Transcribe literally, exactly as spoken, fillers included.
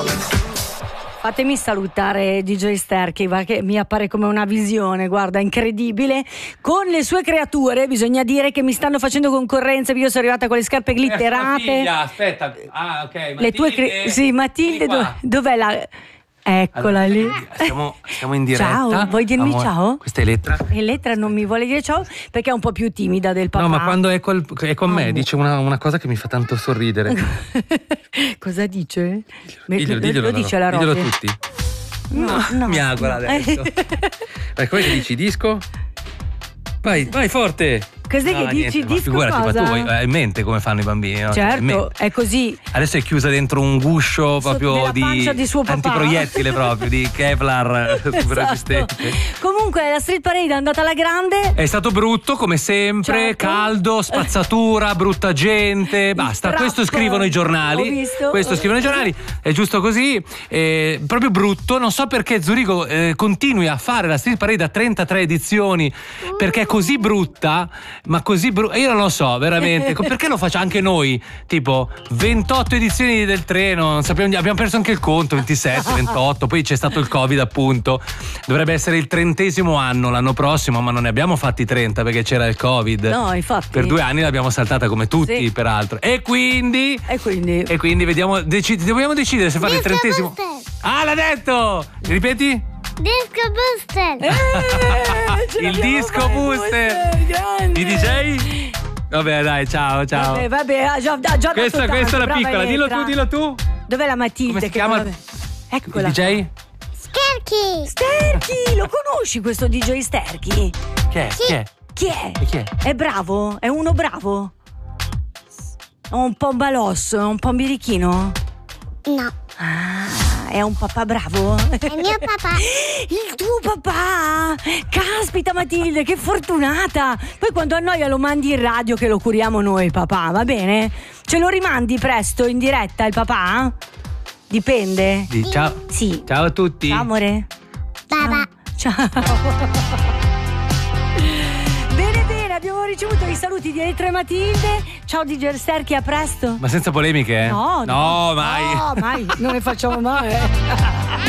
Fatemi salutare D J Sterky, che mi appare come una visione, guarda, incredibile. Con le sue creature, bisogna dire che mi stanno facendo concorrenza. Io sono arrivata con le scarpe glitterate. Eh, figlia, aspetta. Ah, ok. Matilde. Le tue cre- sì, Matilde, do- dov'è la... Eccola allora, lì. Siamo, siamo in diretta. Ciao, vuoi dirmi Amore, ciao? Questa è Elettra. Elettra non mi vuole dire ciao perché è un po' più timida del papà. No, ma quando è, col, è con Oh. me dice una, una cosa che mi fa tanto sorridere. Cosa dice? Diglielo, lo, diglielo, lo dice la diglielo Robby. a tutti. No, no, mi augura no. adesso. Vai, come che dici disco? Vai, vai forte. Cos'è No, che dici? niente, ma Disco figurati, cosa? ma tu hai in mente come fanno i bambini, no? Cioè, in mente. Certo, è così. Adesso è chiusa dentro un guscio proprio nella di, pancia di suo papà. antiproiettile proprio, di Kevlar super Esatto. resistente. Comunque la Street Parade è andata alla grande. È stato brutto come sempre, Certo. caldo, spazzatura, brutta gente, basta, trap. questo scrivono i giornali. Ho visto. Questo scrivono i giornali, è giusto così, eh, proprio brutto, non so perché Zurigo eh, continui a fare la Street Parade a trentatré edizioni, perché è così brutta, ma così brutta, io non lo so, veramente, perché lo faccio anche noi, tipo ventotto edizioni del treno, non sappiamo, abbiamo perso anche il conto, ventisette, ventotto, poi c'è stato il Covid appunto, dovrebbe essere il trentesimo anno l'anno prossimo, ma non ne abbiamo fatti trenta perché c'era il Covid. No, infatti. Per due anni l'abbiamo saltata come tutti, Sì. peraltro. E quindi E quindi e quindi vediamo, deci- dobbiamo decidere se fare il Disco trentesimo. Booster. Ah, l'ha detto! Ripeti? Disco Booster. Eh, ce Il l'abbiamo disco fai, booster. grande. I D J? Vabbè, dai, ciao, ciao. Vabbè, vabbè, ha già, ha già questa dato questa è la tanto, brava piccola, dillo Elettra. tu, dillo tu. Dov'è la Matilde? Come si che chiama? non ave- Eccola. Il D J? Scherchi. Sterky, lo conosci questo D J Sterky? Chi è? Chi è? Chi è? E chi è? È bravo? È uno bravo? È un po' un balosso, è un po' un birichino? No, Ah, è un papà bravo? è mio papà. Il tuo papà! Caspita Matilde, che fortunata! Poi quando annoia lo mandi in radio che lo curiamo noi, papà, va bene? Ce lo rimandi presto in diretta il papà? Dipende. Di- ciao. Sì. Ciao a tutti. Ciao amore. Papà. Ciao. Bene bene, abbiamo ricevuto i saluti di Elettra e Matilde. Ciao D J Sterky, a presto. Ma senza polemiche, eh? No, No, mai. No, mai, non ne facciamo mai.